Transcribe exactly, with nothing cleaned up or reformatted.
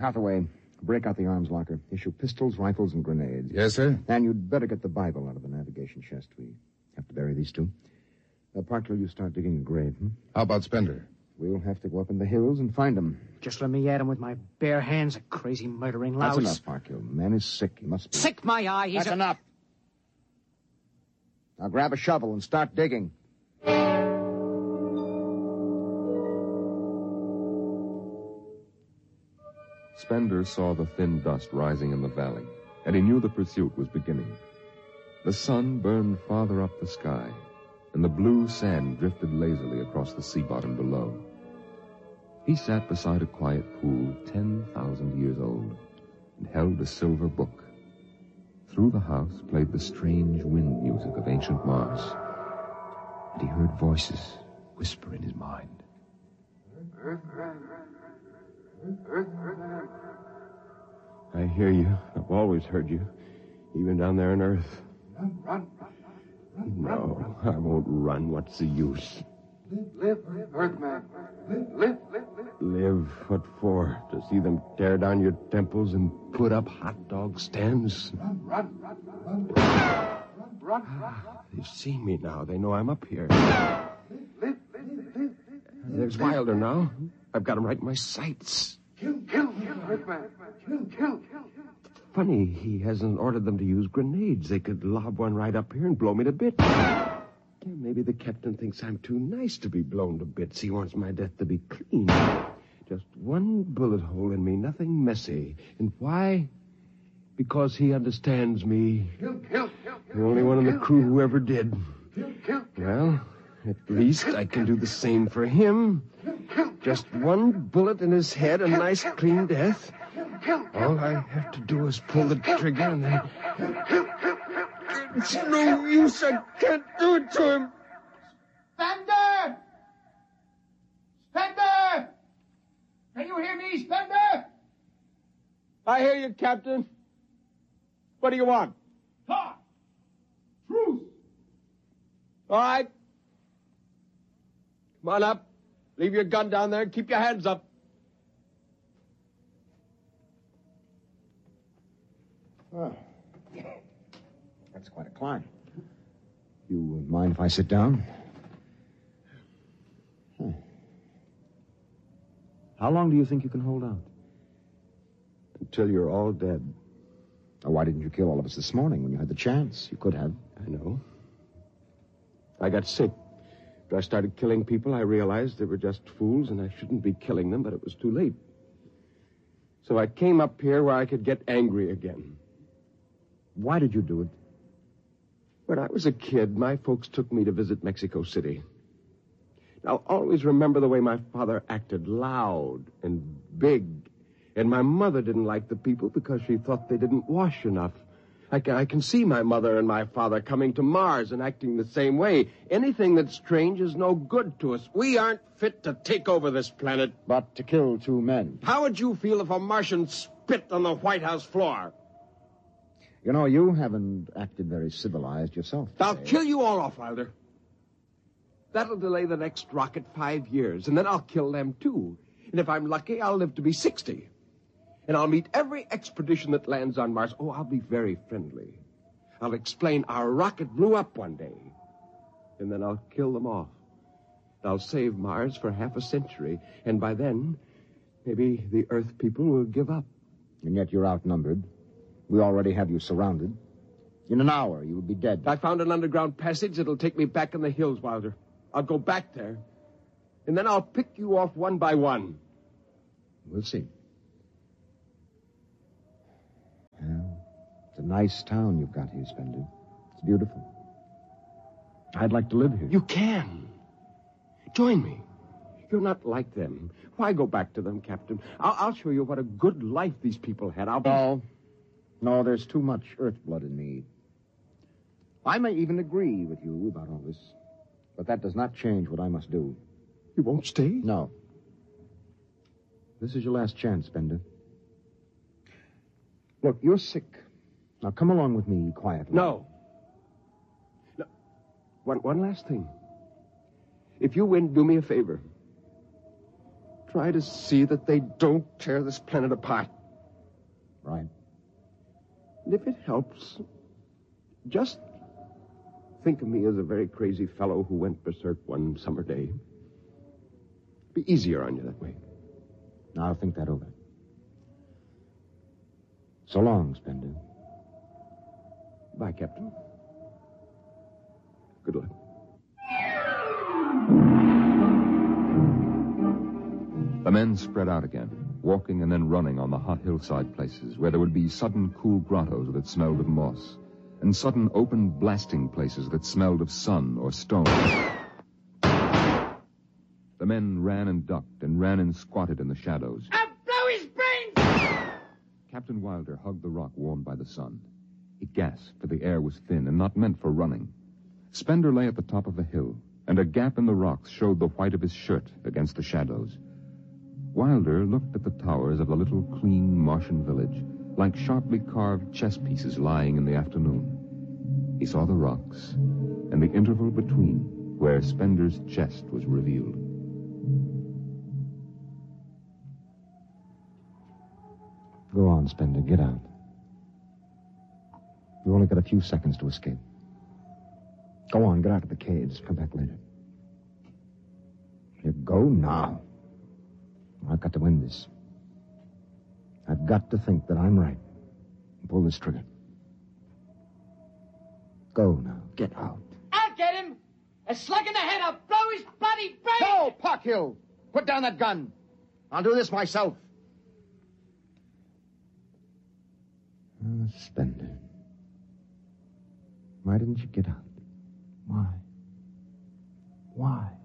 Hathaway, break out the arms locker. Issue pistols, rifles, and grenades. Yes, sir? And you'd better get the Bible out of the navigation chest. We have to bury these two. Uh, Parkhill, you start digging a grave, hmm? How about Spender? We'll have to go up in the hills and find him. Just let me at him with my bare hands, a crazy murdering louse. That's enough, Parkhill. The man is sick. He must be... Sick, my eye. He's That's a... enough. Now grab a shovel and start digging. Spender saw the thin dust rising in the valley, and he knew the pursuit was beginning. The sun burned farther up the sky, and the blue sand drifted lazily across the sea bottom below. He sat beside a quiet pool ten thousand years old and held a silver book. Through the house played the strange wind music of ancient Mars, and he heard voices whisper in his mind. I hear you. I've always heard you, even down there on Earth. Run, run, run, No, I won't run. What's the use? Live, live, Earthman. Live, live, live, live. Live? What for? To see them tear down your temples and put up hot dog stands? Run, run, run, run, run, run, run. They've seen me now. They know I'm up here. Live, live, live, live. There's Wilder now. I've got him right in my sights. Kill, kill, kill, Earthman. Kill, kill, kill. Funny, he hasn't ordered them to use grenades. They could lob one right up here and blow me to bits. Yeah, maybe the captain thinks I'm too nice to be blown to bits. He wants my death to be clean. Just one bullet hole in me, nothing messy. And why? Because he understands me. Kill, kill, kill, The only one in the crew who ever did. kill, kill, kill. Well, at least I can do the same for him. Just one bullet in his head, a nice clean death. All I have to do is pull the trigger and then... It's no use. I can't do it to him. Spender! Spender! Can you hear me, Spender? I hear you, Captain. What do you want? Talk! Truce! All right. Come on up. Leave your gun down there and keep your hands up. Oh. That's quite a climb. You uh, mind if I sit down? Huh. How long do you think you can hold out? Until you're all dead. Oh, why didn't you kill all of us this morning when you had the chance? You could have. I know. I got sick. After I started killing people, I realized they were just fools and I shouldn't be killing them, but it was too late. So I came up here where I could get angry again. Why did you do it? When I was a kid, my folks took me to visit Mexico City. I'll always remember the way my father acted, loud and big. And my mother didn't like the people because she thought they didn't wash enough. I can, I can see my mother and my father coming to Mars and acting the same way. Anything that's strange is no good to us. We aren't fit to take over this planet. But to kill two men. How would you feel if a Martian spit on the White House floor? You know, you haven't acted very civilized yourself. I'll today. kill you all off, Wilder. That'll delay the next rocket five years, and then I'll kill them, too. And if I'm lucky, I'll live to be sixty. And I'll meet every expedition that lands on Mars. Oh, I'll be very friendly. I'll explain our rocket blew up one day. And then I'll kill them off. I'll save Mars for half a century. And by then, maybe the Earth people will give up. And yet you're outnumbered. We already have you surrounded. In an hour, you will be dead. I found an underground passage that'll take me back in the hills, Wilder. I'll go back there. And then I'll pick you off one by one. We'll see. Well, it's a nice town you've got here, Spender. It's beautiful. I'd like to live here. You can. Join me. You're not like them. Why go back to them, Captain? I'll, I'll show you what a good life these people had. I'll be... No. No, there's too much earth blood in me. I may even agree with you about all this, but that does not change what I must do. You won't stay? No. This is your last chance, Spender. Look, you're sick. Now come along with me quietly. No. No. One, one last thing. If you win, do me a favor. try to see that they don't tear this planet apart. Right. And if it helps, just think of me as a very crazy fellow who went berserk one summer day. Be easier on you that way. Now I'll think that over. So long, Spender. Bye, Captain. Good luck. The men spread out again, walking and then running on the hot hillside places where there would be sudden cool grottos that smelled of moss, and sudden open blasting places that smelled of sun or stone. The men ran and ducked and ran and squatted in the shadows. I'll blow his brains! Captain Wilder hugged the rock warmed by the sun. He gasped, for the air was thin and not meant for running. Spender lay at the top of the hill, and a gap in the rocks showed the white of his shirt against the shadows. Wilder looked at the towers of the little, clean Martian village, like sharply carved chess pieces lying in the afternoon. He saw the rocks, and the interval between, where Spender's chest was revealed. Go on, Spender. Get out. You've only got a few seconds to escape. Go on, get out of the caves. Come back later. You go now. I've got to win this. I've got to think that I'm right and pull this trigger. Go now. Get out. I'll get him! A slug in the head, I'll blow his bloody brains! No, Parkhill! Put down that gun. I'll do this myself. Oh, Spender. Why didn't you get out? Why? Why?